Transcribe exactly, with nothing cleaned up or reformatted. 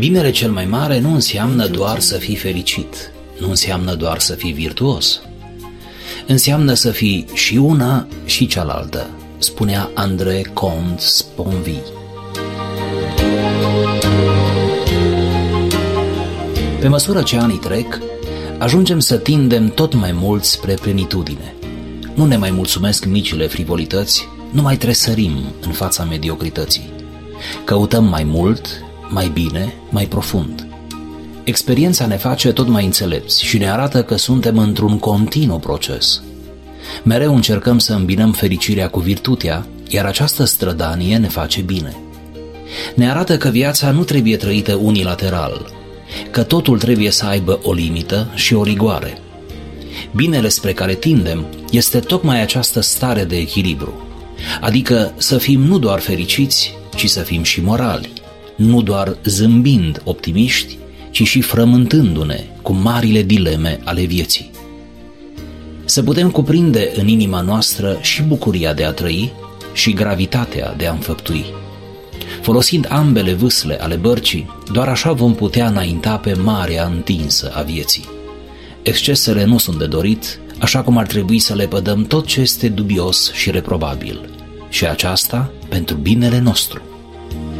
Binele cel mai mare nu înseamnă doar să fii fericit, nu înseamnă doar să fii virtuos. Înseamnă să fii și una și cealaltă, spunea André Comte-Sponville. Pe măsură ce anii trec, ajungem să tindem tot mai mult spre plenitudine. Nu ne mai mulțumesc micile frivolități, nu mai tresărim în fața mediocrității. Căutăm mai mult, mai bine, mai profund. Experiența ne face tot mai înțelepți și ne arată că suntem într-un continuu proces. Mereu încercăm să îmbinăm fericirea cu virtutea, iar această strădanie ne face bine. Ne arată că viața nu trebuie trăită unilateral, că totul trebuie să aibă o limită și o rigoare. Binele spre care tindem este tocmai această stare de echilibru, adică să fim nu doar fericiți, ci să fim și morali, nu doar zâmbind optimiști, ci și frământându-ne cu marile dileme ale vieții. Să putem cuprinde în inima noastră și bucuria de a trăi și gravitatea de a înfăptui. Folosind ambele vâsle ale bărcii, doar așa vom putea înainta pe marea întinsă a vieții. Excesele nu sunt de dorit, așa cum ar trebui să le pădăm tot ce este dubios și reprobabil, și aceasta pentru binele nostru.